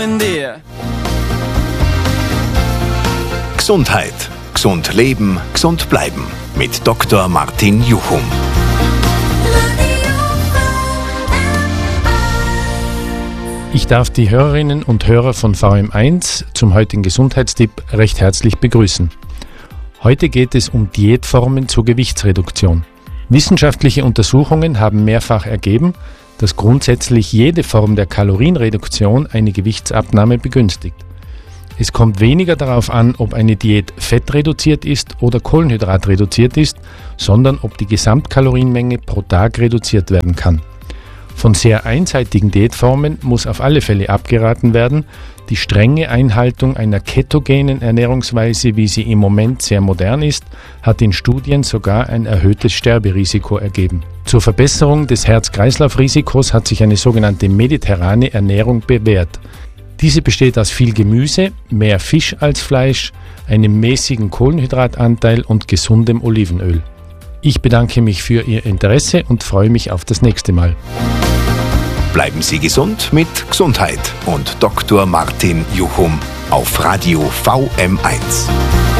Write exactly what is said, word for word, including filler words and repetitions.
in dir. Gesundheit. Gesund leben, gesund bleiben. Mit Doktor Martin Juchum. Ich darf die Hörerinnen und Hörer von V M eins zum heutigen Gesundheitstipp recht herzlich begrüßen. Heute geht es um Diätformen zur Gewichtsreduktion. Wissenschaftliche Untersuchungen haben mehrfach ergeben, dass grundsätzlich jede Form der Kalorienreduktion eine Gewichtsabnahme begünstigt. Es kommt weniger darauf an, ob eine Diät fettreduziert ist oder kohlenhydratreduziert ist, sondern ob die Gesamtkalorienmenge pro Tag reduziert werden kann. Von sehr einseitigen Diätformen muss auf alle Fälle abgeraten werden. Die strenge Einhaltung einer ketogenen Ernährungsweise, wie sie im Moment sehr modern ist, hat in Studien sogar ein erhöhtes Sterberisiko ergeben. Zur Verbesserung des Herz-Kreislauf-Risikos hat sich eine sogenannte mediterrane Ernährung bewährt. Diese besteht aus viel Gemüse, mehr Fisch als Fleisch, einem mäßigen Kohlenhydratanteil und gesundem Olivenöl. Ich bedanke mich für Ihr Interesse und freue mich auf das nächste Mal. Bleiben Sie gesund mit Gesundheit und Doktor Martin Juchum auf Radio V M eins.